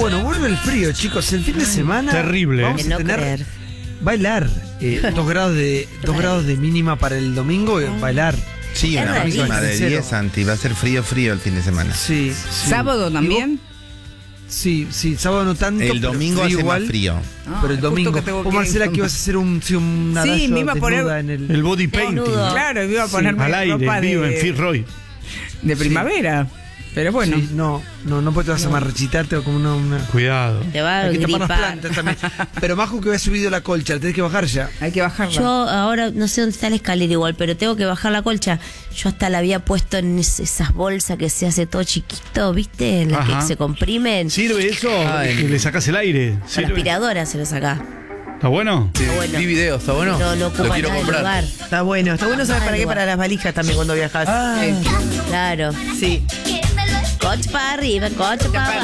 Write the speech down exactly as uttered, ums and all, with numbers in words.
Bueno, vuelve el frío, chicos. El fin de semana. Terrible, Vamos ¿eh? a No tener. creer. Bailar. Eh, dos grados de dos grados de mínima para el domingo. eh, bailar. Sí, Es una rarísimo. máxima de diez, Santi. Va a ser frío, frío el fin de semana. Sí, sí. ¿Sábado ¿Y también? vos? Sí, sí. Sábado no tanto. El pero domingo frío hace igual, más frío. Pero el justo domingo. que tengo Vos, que ir. Marcela, que ibas a hacer un, sí, un Sí, adagio me iba a poner- desnuda en el. El body painting. Desnudo. Claro, iba a ponerme Al aire, ropa vivo en de, Fitzroy. de primavera. Pero bueno. Sí, no, no, no porque te vas a marchitarte o como una. una... Cuidado. Te va a Hay que tapar las gripar. plantas también. Pero Majo, que había subido la colcha, la tenés que bajar ya. Hay que bajarla. Yo ahora no sé dónde está la escalera igual, pero tengo que bajar la colcha. Yo hasta la había puesto en es- esas bolsas que se hace todo chiquito, ¿viste? Las Ajá. que se comprimen. ¿Sirve eso? Ay. Que le sacas el aire. Con la ¿Sirve? aspiradora se lo saca. ¿Está bueno? Sí, bueno. Vi videos, ¿está bueno? No, no Lo ocupa quiero nada de comprar. lugar. Está bueno, está bueno saber para qué, para las valijas también cuando viajas. Eh, Claro. Sí. Coche para arriba, coche para abajo.